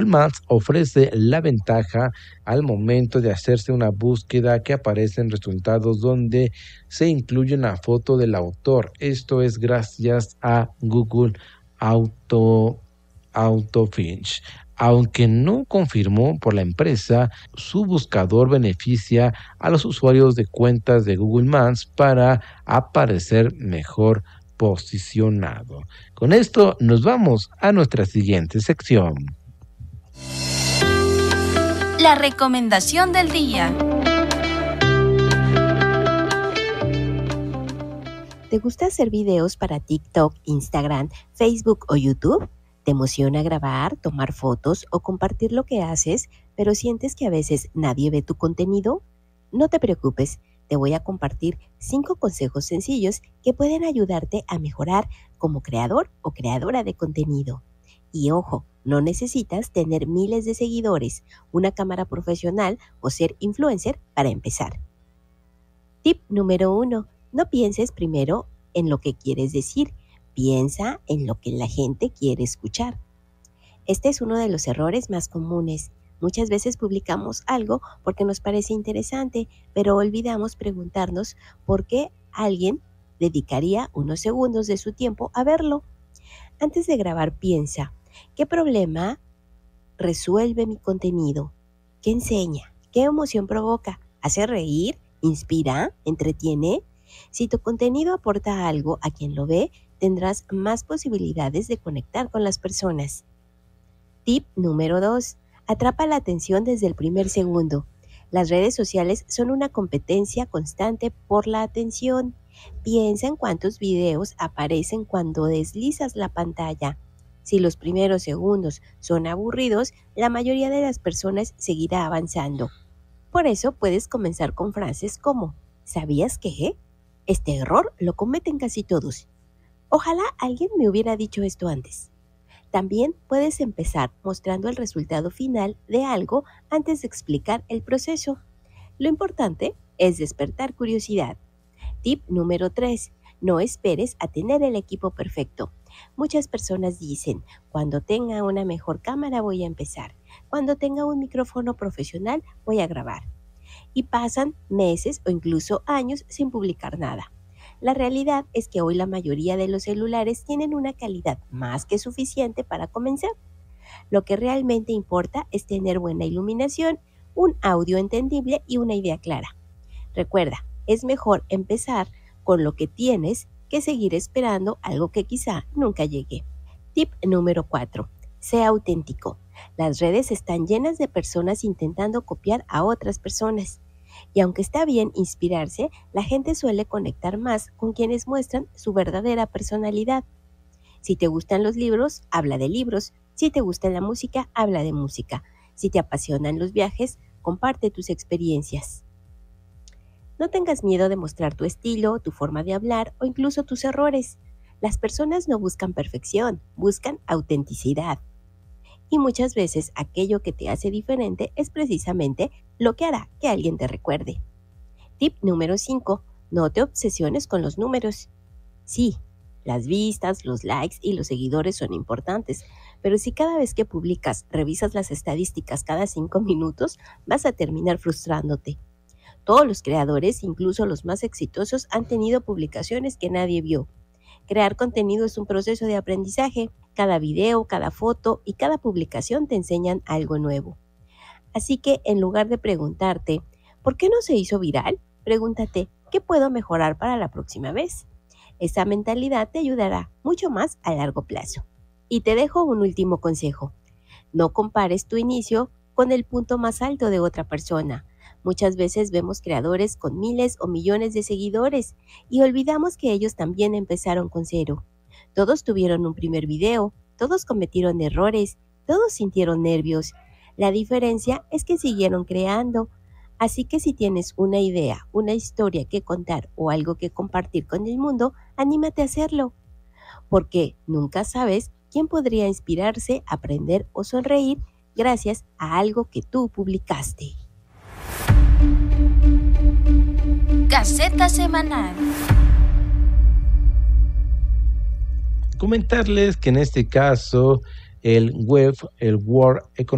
Maps ofrece la ventaja al momento de hacerse una búsqueda que aparecen resultados donde se incluye una foto del autor. Esto es gracias a Google Autofinch. Aunque no confirmó por la empresa, su buscador beneficia a los usuarios de cuentas de Google Maps para aparecer mejor posicionado. Con esto nos vamos a nuestra siguiente sección. La recomendación del día. ¿Te gusta hacer videos para TikTok, Instagram, Facebook o YouTube? ¿Te emociona grabar, tomar fotos o compartir lo que haces, pero sientes que a veces nadie ve tu contenido? No te preocupes, te voy a compartir 5 consejos sencillos que pueden ayudarte a mejorar como creador o creadora de contenido. Y ojo, no necesitas tener miles de seguidores, una cámara profesional o ser influencer para empezar. Tip número 1. No pienses primero en lo que quieres decir. Piensa en lo que la gente quiere escuchar. Este es uno de los errores más comunes. Muchas veces publicamos algo porque nos parece interesante, pero olvidamos preguntarnos por qué alguien dedicaría unos segundos de su tiempo a verlo. Antes de grabar, piensa, ¿qué problema resuelve mi contenido? ¿Qué enseña? ¿Qué emoción provoca? ¿Hace reír? ¿Inspira? ¿Entretiene? Si tu contenido aporta algo a quien lo ve, tendrás más posibilidades de conectar con las personas. Tip número 2. Atrapa la atención desde el primer segundo. Las redes sociales son una competencia constante por la atención. Piensa en cuántos videos aparecen cuando deslizas la pantalla. Si los primeros segundos son aburridos, la mayoría de las personas seguirá avanzando. Por eso puedes comenzar con frases como ¿sabías qué? Este error lo cometen casi todos. Ojalá alguien me hubiera dicho esto antes. También puedes empezar mostrando el resultado final de algo antes de explicar el proceso. Lo importante es despertar curiosidad. Tip número 3. No esperes a tener el equipo perfecto. Muchas personas dicen, cuando tenga una mejor cámara voy a empezar. Cuando tenga un micrófono profesional voy a grabar. Y pasan meses o incluso años sin publicar nada. La realidad es que hoy la mayoría de los celulares tienen una calidad más que suficiente para comenzar. Lo que realmente importa es tener buena iluminación, un audio entendible y una idea clara. Recuerda, es mejor empezar con lo que tienes que seguir esperando algo que quizá nunca llegue. Tip número 4. Sea auténtico. Las redes están llenas de personas intentando copiar a otras personas. Y aunque está bien inspirarse, la gente suele conectar más con quienes muestran su verdadera personalidad. Si te gustan los libros, habla de libros. Si te gusta la música, habla de música. Si te apasionan los viajes, comparte tus experiencias. No tengas miedo de mostrar tu estilo, tu forma de hablar o incluso tus errores. Las personas no buscan perfección, buscan autenticidad. Y muchas veces aquello que te hace diferente es precisamente lo que hará que alguien te recuerde. Tip número 5. No te obsesiones con los números. Sí, las vistas, los likes y los seguidores son importantes, pero si cada vez que publicas revisas las estadísticas cada 5 minutos, vas a terminar frustrándote. Todos los creadores, incluso los más exitosos, han tenido publicaciones que nadie vio. Crear contenido es un proceso de aprendizaje. Cada video, cada foto y cada publicación te enseñan algo nuevo. Así que en lugar de preguntarte, ¿por qué no se hizo viral? Pregúntate, ¿qué puedo mejorar para la próxima vez? Esa mentalidad te ayudará mucho más a largo plazo. Y te dejo un último consejo. No compares tu inicio con el punto más alto de otra persona. Muchas veces vemos creadores con miles o millones de seguidores y olvidamos que ellos también empezaron con cero. Todos tuvieron un primer video, todos cometieron errores, todos sintieron nervios. La diferencia es que siguieron creando. Así que si tienes una idea, una historia que contar o algo que compartir con el mundo, anímate a hacerlo. Porque nunca sabes quién podría inspirarse, aprender o sonreír gracias a algo que tú publicaste. Gaceta Semanal. Comentarles que en este caso el World Economic